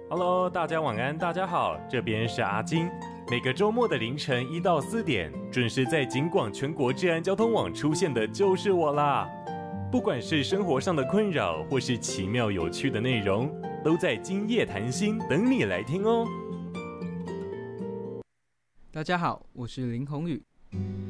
Hello， 大家晚安，大家好，这边是阿金。每个周末的凌晨1到4点，准时在警广全国治安交通网出现的就是我啦。不管是生活上的困扰，或是奇妙有趣的内容，都在今夜谈心等你来听哦。 大家好，我是林宏宇。